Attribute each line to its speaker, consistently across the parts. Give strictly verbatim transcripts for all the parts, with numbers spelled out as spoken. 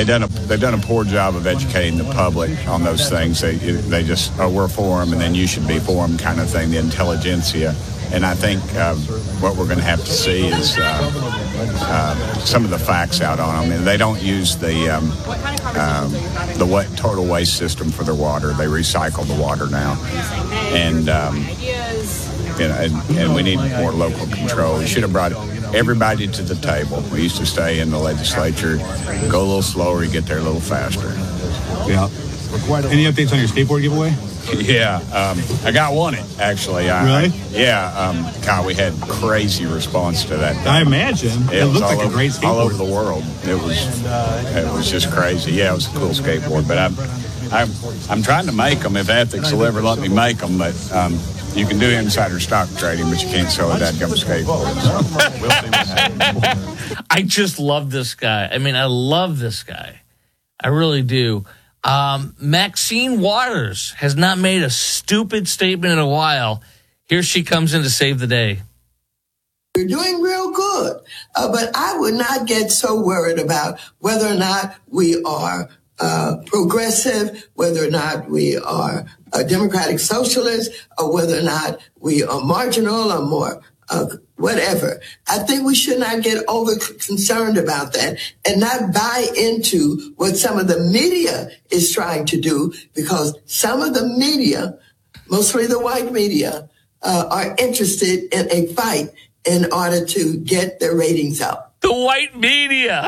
Speaker 1: they done a they done a poor job of educating the public on those things. They they just oh we're for them and then you should be for them kind of thing. The intelligentsia, and I think uh, what we're going to have to see is uh, uh, some of the facts out on them. And they don't use the um, um, the what, total waste system for their water. They recycle the water now, and. Um, You know, and, and we need more local control. We should have brought everybody to the table. We used to stay in the legislature, go a little slower, you get there a little faster.
Speaker 2: Yeah. Any updates on your skateboard giveaway?
Speaker 1: Yeah, um, I got one, actually. I,
Speaker 2: really?
Speaker 1: I, yeah. Um, God, we had crazy response to that thing.
Speaker 2: I imagine. It, it looked like
Speaker 1: over,
Speaker 2: a great skateboard.
Speaker 1: All over the world. It was, it was just crazy. Yeah, it was a cool skateboard. But I'm, I'm, I'm trying to make them if ethics will ever let me make them. But um, you can do insider stock trading, but you can't sell a dadgum skateboard. So we'll see what happens.
Speaker 3: I just love this guy. I mean, I love this guy. I really do. Um, Maxine Waters has not made a stupid statement in a while. Here she comes in to save the day.
Speaker 4: We're doing real good, uh, but I would not get so worried about whether or not we are uh, progressive, whether or not we are a democratic socialist, or whether or not we are marginal or more uh, whatever. I think we should not get over concerned about that and not buy into what some of the media is trying to do, because some of the media, mostly the white media, uh, are interested in a fight in order to get their ratings up.
Speaker 3: The white media.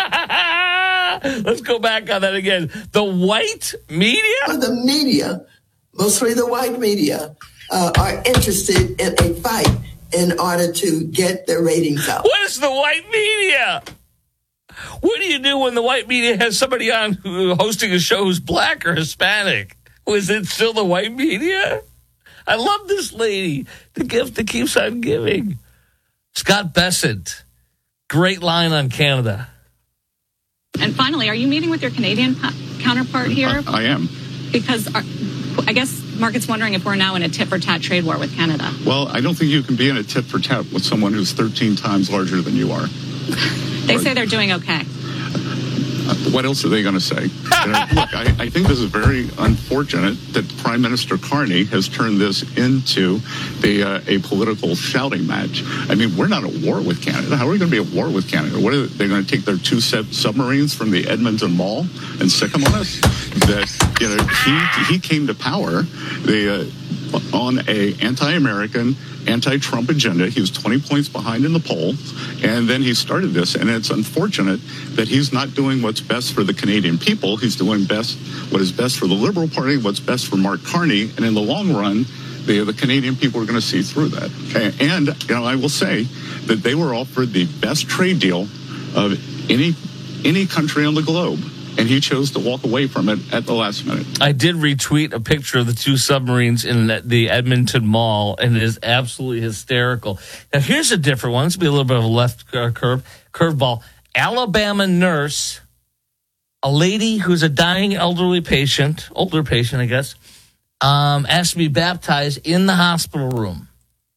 Speaker 3: Let's go back on that again. The white media?
Speaker 4: Some of the media, mostly the white media, uh, are interested in a fight in order to get their ratings up.
Speaker 3: What is the white media? What do you do when the white media has somebody on who, hosting a show who's black or Hispanic? Was it still the white media? I love this lady. The gift that keeps on giving. Scott Bessent. Great line on Canada.
Speaker 5: And finally, are you meeting with your Canadian pa- counterpart here?
Speaker 6: I, I am.
Speaker 5: Because our, I guess Market's wondering if we're now in a tit-for-tat trade war with Canada.
Speaker 6: Well, I don't think you can be in a tit-for-tat with someone who's thirteen times larger than you are.
Speaker 5: They say they're doing okay.
Speaker 6: Uh, what else are they going to say? You know, look, I, I think this is very unfortunate that Prime Minister Carney has turned this into the, uh, a political shouting match. I mean, we're not at war with Canada. How are we going to be at war with Canada? What are they going to take their two sub- submarines from the Edmonton Mall and stick them on us? That, you know, he he came to power the uh, on a anti-American, anti-Trump agenda. He was twenty points behind in the polls, and then he started this. And it's unfortunate that he's not doing what's best for the Canadian people. He's doing best what is best for the Liberal Party, what's best for Mark Carney, and in the long run, the, the Canadian people are going to see through that. And, and you know, I will say that they were offered the best trade deal of any any country on the globe. And he chose to walk away from it at the last minute.
Speaker 3: I did retweet a picture of the two submarines in the Edmonton Mall, and it is absolutely hysterical. Now, here's a different one. This will be a little bit of a left curve, curveball. Alabama nurse, a lady who's a dying elderly patient, older patient, I guess, um, asked to be baptized in the hospital room.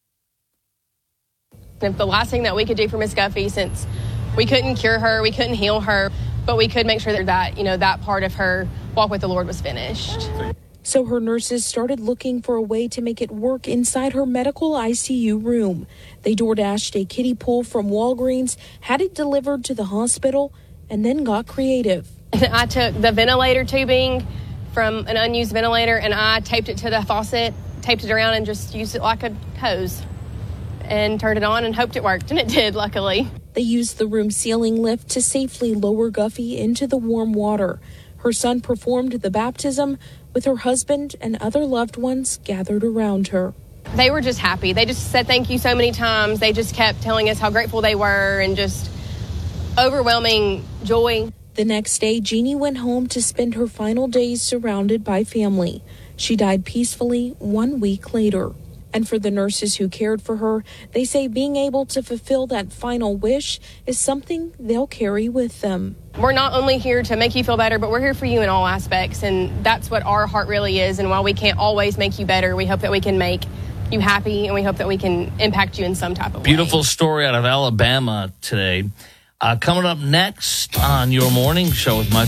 Speaker 7: If the last thing that we could do for Miss Guffey, since we couldn't cure her, we couldn't heal her, but we could make sure that, you know, that part of her walk with the Lord was finished.
Speaker 8: So her nurses started looking for a way to make it work inside her medical I C U room. They door-dashed a kiddie pool from Walgreens, had it delivered to the hospital, and then got creative.
Speaker 7: I took the ventilator tubing from an unused ventilator, and I taped it to the faucet, taped it around, and just used it like a hose, and turned it on and hoped it worked, and it did, luckily.
Speaker 8: They used the room ceiling lift to safely lower Guffey into the warm water. Her son performed the baptism with her husband and other loved ones gathered around her.
Speaker 7: They were just happy. They just said thank you so many times. They just kept telling us how grateful they were and just overwhelming joy.
Speaker 8: The next day, Jeannie went home to spend her final days surrounded by family. She died peacefully one week later. And for the nurses who cared for her, they say being able to fulfill that final wish is something they'll carry with them.
Speaker 7: We're not only here to make you feel better, but we're here for you in all aspects. And that's what our heart really is. And while we can't always make you better, we hope that we can make you happy, and we hope that we can impact you in some type of way.
Speaker 3: Beautiful story out of Alabama today. Uh, coming up next on your morning show with Michael